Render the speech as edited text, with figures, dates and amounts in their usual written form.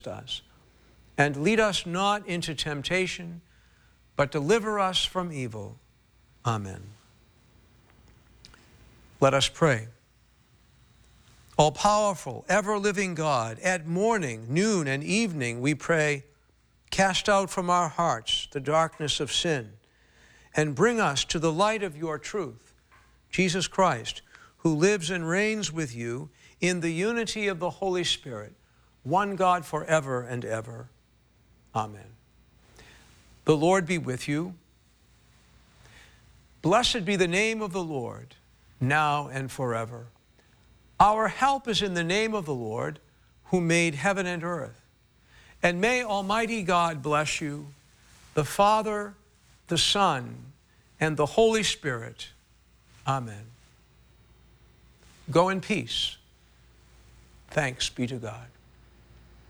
us. And lead us not into temptation, but deliver us from evil. Amen. Let us pray. All-powerful, ever-living God, at morning, noon, and evening we pray, cast out from our hearts the darkness of sin, and bring us to the light of your truth, Jesus Christ, who lives and reigns with you in the unity of the Holy Spirit, one God forever and ever. Amen. The Lord be with you. Blessed be the name of the Lord, now and forever. Our help is in the name of the Lord, who made heaven and earth. And may Almighty God bless you, the Father, the Son, and the Holy Spirit. Amen. Go in peace. Thanks be to God.